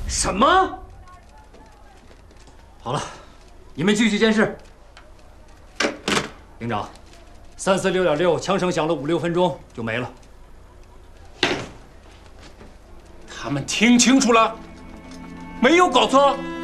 什么？好了，你们继续监视。营长，346.6枪声响了5、6分钟就没了。 他们听清楚了，没有搞错。